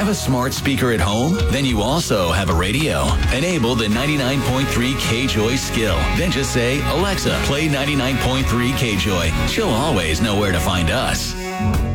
a smart speaker at home? Then you also have a radio. Enable the 99.3 KJOY skill. Then just say, Alexa, play 99.3 KJOY. She'll always know where to find us.